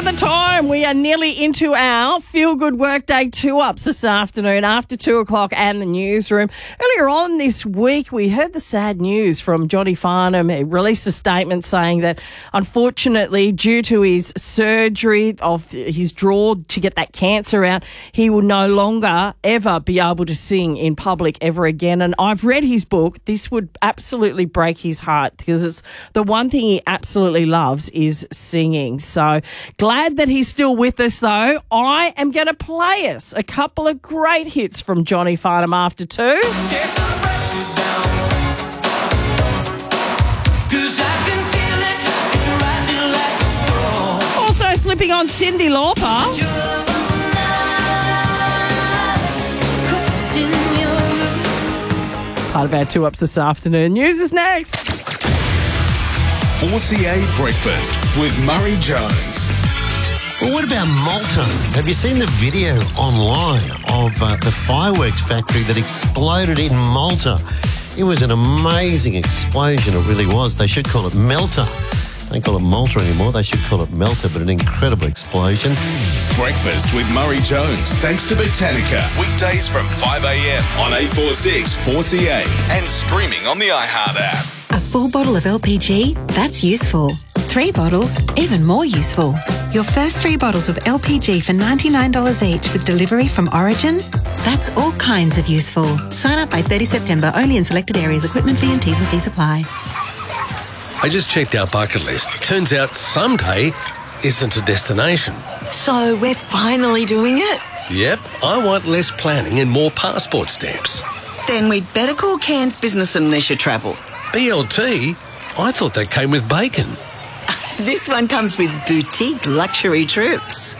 the time. We are nearly into our Feel Good Workday 2-ups this afternoon after 2 o'clock and the newsroom. Earlier on this week, we heard the sad news from Johnny Farnham. He released a statement saying that, unfortunately, due to his surgery of his jaw to get that cancer out, he will no longer ever be able to sing in public ever again. And I've read his book. This would absolutely break his heart because it's the one thing he absolutely loves is singing. So glad that he's still with us, though. I am going to play us a couple of great hits from Johnny Farnham after 2. Also slipping on Cyndi Lauper. Part of our 2-ups this afternoon. News is next. 4CA Breakfast with Murray Jones. Well, what about Malta? Have you seen the video online of the fireworks factory that exploded in Malta? It was an amazing explosion, it really was. They should call it Melter. They don't call it Malta anymore, they should call it Melter, but an incredible explosion. Breakfast with Murray Jones, thanks to Botanica. Weekdays from 5 a.m. on 846 4CA and streaming on the iHeart app. A full bottle of LPG? That's useful. 3 bottles? Even more useful. Your first 3 bottles of LPG for $99 each with delivery from Origin? That's all kinds of useful. Sign up by 30 September, only in selected areas. Equipment fee and T's and C's apply. I just checked our bucket list. Turns out someday isn't a destination. So we're finally doing it? Yep, I want less planning and more passport stamps. Then we'd better call Cairns Business and Leisure Travel. BLT? I thought that came with bacon. This one comes with boutique luxury trips.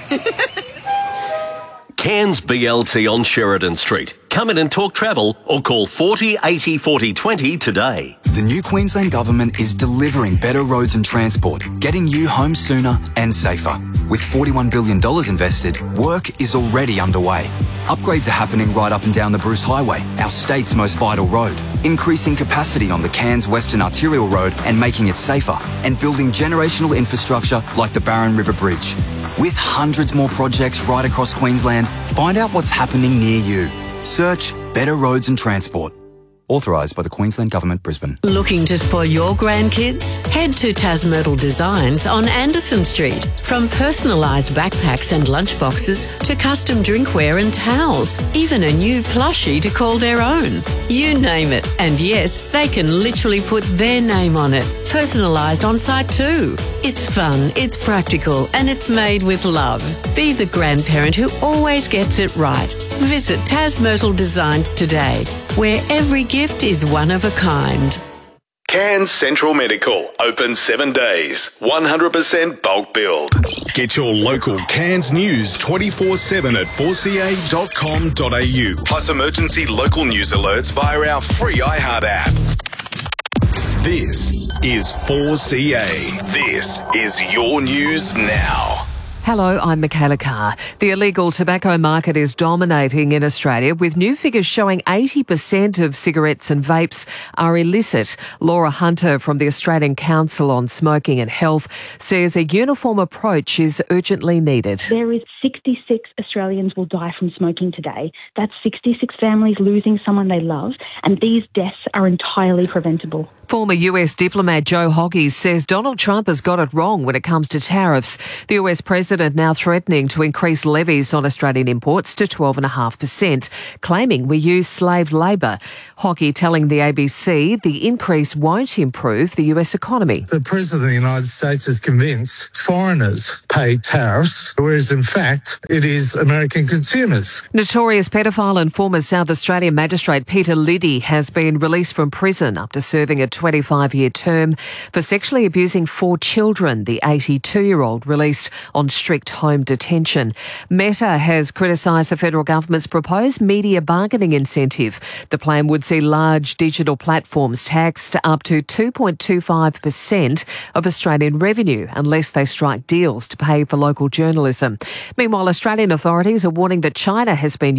Cairns BLT on Sheridan Street. Come in and talk travel or call 40 80 40 20 today. The new Queensland Government is delivering better roads and transport, getting you home sooner and safer. With $41 billion invested, work is already underway. Upgrades are happening right up and down the Bruce Highway, our state's most vital road, increasing capacity on the Cairns Western Arterial Road and making it safer, and building generational infrastructure like the Barron River Bridge. With hundreds more projects right across Queensland, find out what's happening near you. Search Better Roads and Transport. Authorised by the Queensland Government, Brisbane. Looking to spoil your grandkids? Head to Tasmyrtle Designs on Anderson Street. From personalised backpacks and lunchboxes to custom drinkware and towels, even a new plushie to call their own. You name it. And yes, they can literally put their name on it. Personalised on site too. It's fun, it's practical, and it's made with love. Be the grandparent who always gets it right. Visit Tasmyrtle Designs today, where every gift is one of a kind. Cairns Central Medical, open 7 days, 100% bulk build. Get your local Cairns news 24/7 at 4ca.com.au, plus emergency local news alerts via our free iHeart app. This is 4CA. This is your news now. Hello, I'm Michaela Carr. The illegal tobacco market is dominating in Australia, with new figures showing 80% of cigarettes and vapes are illicit. Laura Hunter from the Australian Council on Smoking and Health says a uniform approach is urgently needed. There is 66 Australians will die from smoking today. That's 66 families losing someone they love, and these deaths are entirely preventable. Former US diplomat Joe Hoggies says Donald Trump has got it wrong when it comes to tariffs. The US president now threatening to increase levies on Australian imports to 12.5%, claiming we use slave labour. Hoggie telling the ABC the increase won't improve the US economy. The President of the United States is convinced foreigners pay tariffs, whereas in fact it is American consumers. Notorious pedophile and former South Australian magistrate Peter Liddy has been released from prison after serving a 25-year term for sexually abusing 4 children. The 82-year-old released on strict home detention. Meta has criticised the federal government's proposed media bargaining incentive. The plan would see large digital platforms taxed up to 2.25% of Australian revenue unless they strike deals to pay for local journalism. Meanwhile, Australian authorities are warning that China has been